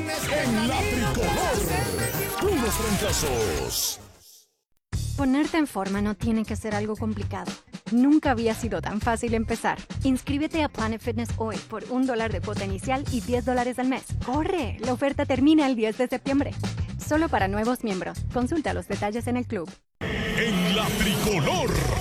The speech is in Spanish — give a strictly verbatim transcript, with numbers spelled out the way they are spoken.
En la tricolor, puros fracasos. Ponerte en forma no tiene que ser algo complicado. Nunca había sido tan fácil empezar. Inscríbete a Planet Fitness hoy por un dólar de cuota inicial y diez dólares al mes. ¡Corre! La oferta termina el diez de septiembre. Solo para nuevos miembros. Consulta los detalles en el club. En la tricolor.